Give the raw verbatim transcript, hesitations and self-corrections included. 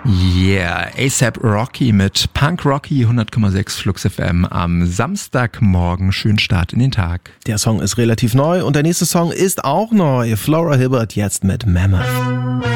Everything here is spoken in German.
Yeah, A$AP Rocky mit Punk Rocky, hundert Komma sechs Flux F M am Samstagmorgen. Schönen Start in den Tag. Der Song ist relativ neu und der nächste Song ist auch neu. Flora Hibbert jetzt mit Mammoth.